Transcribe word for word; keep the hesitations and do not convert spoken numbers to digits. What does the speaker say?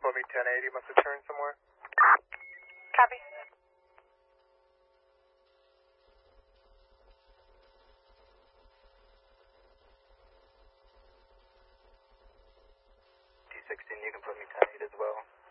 put me ten eighty, must have turned somewhere. Copy. D sixteen, you can put me ten eight as well.